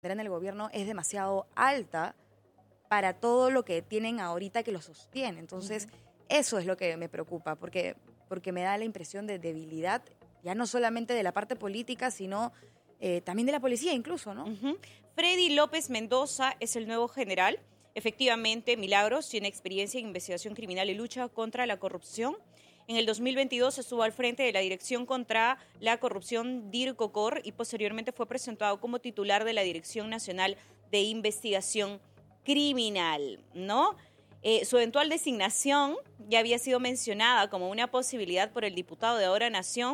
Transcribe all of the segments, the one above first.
en el gobierno es demasiado alta para todo lo que tienen ahorita que lo sostiene. Entonces, eso es lo que me preocupa, porque me da la impresión de debilidad, ya no solamente de la parte política, sino también de la policía incluso, ¿no? Freddy López Mendoza es el nuevo general. Efectivamente, Milagros tiene experiencia en investigación criminal y lucha contra la corrupción. En el 2022 estuvo al frente de la Dirección contra la Corrupción DIRCOCOR y posteriormente fue presentado como titular de la Dirección Nacional de Investigación Criminal, ¿no? Su eventual designación ya había sido mencionada como una posibilidad por el diputado de Ahora Nación,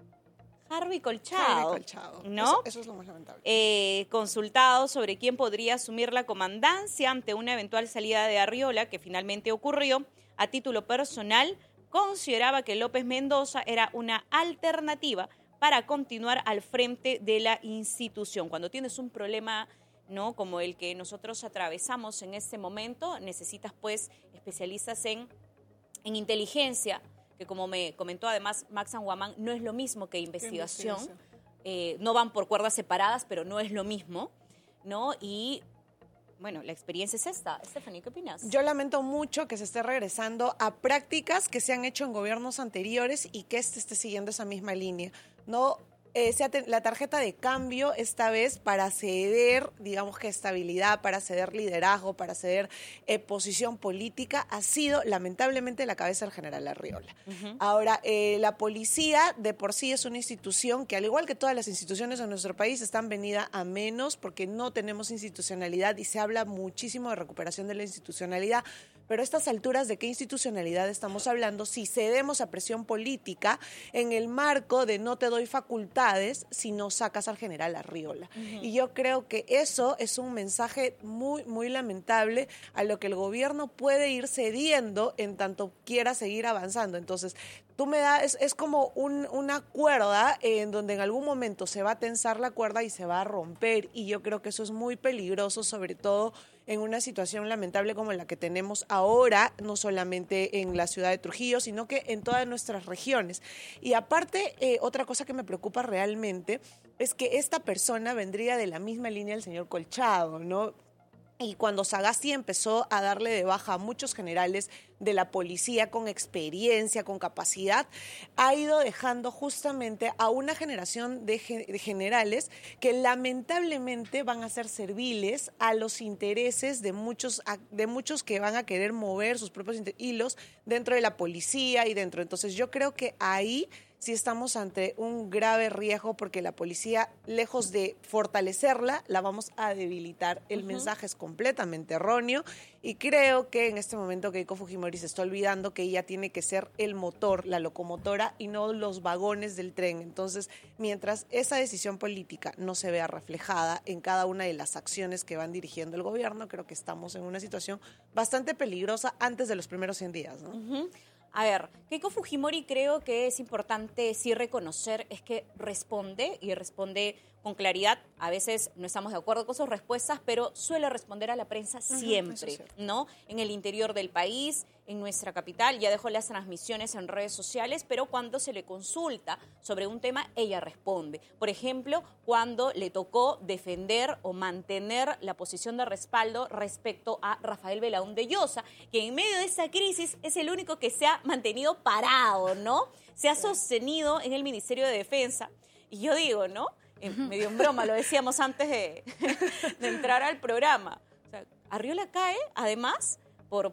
Harvey Colchado, ¿no? Eso es lo más lamentable. Consultado sobre quién podría asumir la comandancia ante una eventual salida de Arriola, que finalmente ocurrió, a título personal, consideraba que López Mendoza era una alternativa para continuar al frente de la institución. Cuando tienes un problema, ¿no?, como el que nosotros atravesamos en este momento, necesitas pues especialistas en inteligencia, que como me comentó además Max Anguamán, no es lo mismo que investigación. No van por cuerdas separadas, pero no es lo mismo, ¿no? Y bueno, la experiencia es esta. Stephanie, ¿qué opinas? Yo lamento mucho que se esté regresando a prácticas que se han hecho en gobiernos anteriores y que esté siguiendo esa misma línea. No sea la tarjeta de cambio esta vez para ceder, digamos que estabilidad, para ceder liderazgo, para ceder posición política, ha sido lamentablemente la cabeza del general Arriola. Ahora, la policía de por sí es una institución que, al igual que todas las instituciones en nuestro país, están venida a menos porque no tenemos institucionalidad y se habla muchísimo de recuperación de la institucionalidad. Pero a estas alturas, ¿de qué institucionalidad estamos hablando si cedemos a presión política en el marco de no te doy facultades si no sacas al general Arriola? Y yo creo que eso es un mensaje muy, muy lamentable a lo que el gobierno puede ir cediendo en tanto quiera seguir avanzando. Entonces, tú me das, es como una cuerda en donde en algún momento se va a tensar la cuerda y se va a romper. Y yo creo que eso es muy peligroso, sobre todo en una situación lamentable como la que tenemos ahora, no solamente en la ciudad de Trujillo, sino que en todas nuestras regiones. Y aparte, otra cosa que me preocupa realmente es que esta persona vendría de la misma línea del señor Colchado, ¿no? Y cuando Sagasti empezó a darle de baja a muchos generales de la policía con experiencia, con capacidad, ha ido dejando justamente a una generación de generales que lamentablemente van a ser serviles a los intereses de muchos que van a querer mover sus propios hilos dentro de la policía y dentro. Entonces yo creo que ahí sí estamos ante un grave riesgo porque la policía, lejos de fortalecerla, la vamos a debilitar. El mensaje es completamente erróneo y creo que en este momento Keiko Fujimori se está olvidando que ella tiene que ser el motor, la locomotora y no los vagones del tren. Entonces, mientras esa decisión política no se vea reflejada en cada una de las acciones que van dirigiendo el gobierno, creo que estamos en una situación bastante peligrosa antes de los primeros 100 días, ¿no? A ver, Keiko Fujimori creo que es importante sí reconocer es que responde y responde con claridad. A veces no estamos de acuerdo con sus respuestas, pero suele responder a la prensa siempre, ¿no? En el interior del país, en nuestra capital, ya dejó las transmisiones en redes sociales, pero cuando se le consulta sobre un tema, ella responde. Por ejemplo, cuando le tocó defender o mantener la posición de respaldo respecto a Rafael Belaúnde Llosa, que en medio de esa crisis es el único que se ha mantenido parado, ¿no? Se ha sostenido en el Ministerio de Defensa. Y yo digo, ¿no? Medio en broma, lo decíamos antes de entrar al programa. O sea, Arriola cae, además, por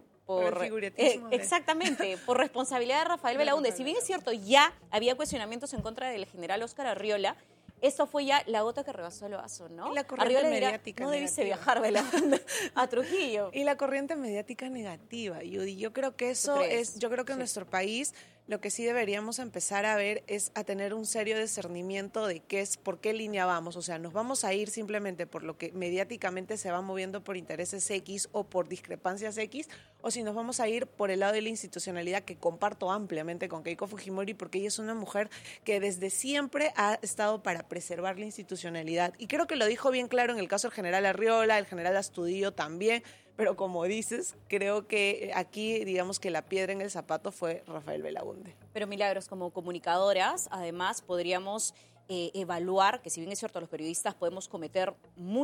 exactamente, por responsabilidad de Rafael Belaúnde. Si bien es cierto, ya había cuestionamientos en contra del general Óscar Arriola, esto fue ya la gota que rebasó el vaso, ¿no? Y la corriente Arriola mediática no debiste negativa. viajar Belaúnde a Trujillo. Y la corriente mediática negativa, Judy. Yo creo que eso es, yo creo que en nuestro país lo que sí deberíamos empezar a ver es a tener un serio discernimiento de por qué línea vamos. O sea, nos vamos a ir simplemente por lo que mediáticamente se va moviendo por intereses X o por discrepancias X, o si nos vamos a ir por el lado de la institucionalidad, que comparto ampliamente con Keiko Fujimori, porque ella es una mujer que desde siempre ha estado para preservar la institucionalidad. Y creo que lo dijo bien claro en el caso del general Arriola, el general Astudillo también. Pero como dices, creo que aquí, digamos que la piedra en el zapato fue Rafael Belaúnde. Pero Milagros, como comunicadoras, además podríamos evaluar que si bien es cierto los periodistas podemos cometer muchos